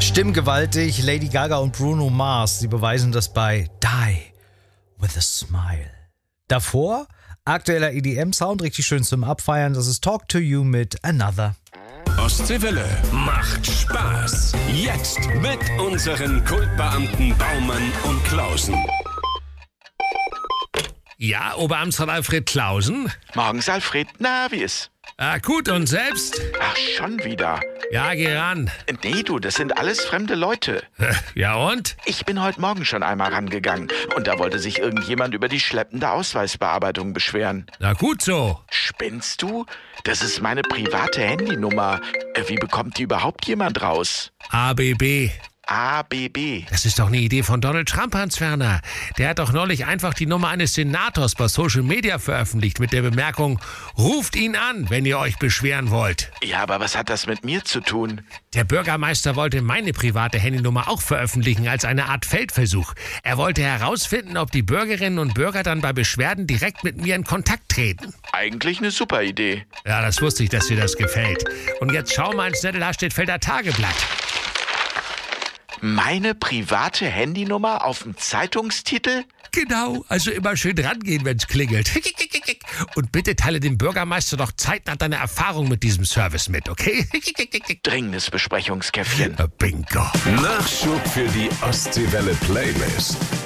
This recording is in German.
Stimmgewaltig, Lady Gaga und Bruno Mars, sie beweisen das bei Die With A Smile. Davor, aktueller EDM-Sound, richtig schön zum Abfeiern, das ist Talk To You mit Another. Ostseewelle macht Spaß. Jetzt mit unseren Kultbeamten Baumann und Klausen. Ja, Oberamtsrat Alfred Klausen? Morgens, Alfred. Na, wie ist? Gut, und selbst? Ach, schon wieder. Ja, geh ran. Nee, du, das sind alles fremde Leute. Ja, und? Ich bin heute Morgen schon einmal rangegangen und da wollte sich irgendjemand über die schleppende Ausweisbearbeitung beschweren. Na gut so. Spinnst du? Das ist meine private Handynummer. Wie bekommt die überhaupt jemand raus? ABB. ABB. Das ist doch eine Idee von Donald Trump, Hans-Werner. Der hat doch neulich einfach die Nummer eines Senators bei Social Media veröffentlicht mit der Bemerkung, ruft ihn an, wenn ihr euch beschweren wollt. Ja, aber was hat das mit mir zu tun? Der Bürgermeister wollte meine private Handynummer auch veröffentlichen als eine Art Feldversuch. Er wollte herausfinden, ob die Bürgerinnen und Bürger dann bei Beschwerden direkt mit mir in Kontakt treten. Eigentlich eine super Idee. Ja, das wusste ich, dass dir das gefällt. Und jetzt schau mal ins Nettelhardstedtfelder Tageblatt. Meine private Handynummer auf dem Zeitungstitel? Genau, also immer schön rangehen, wenn's klingelt. Und bitte teile dem Bürgermeister doch zeitnah deine Erfahrung mit diesem Service mit, okay? Dringendes Besprechungskäffchen. Bingo. Nachschub für die Ostseewelle Playlist.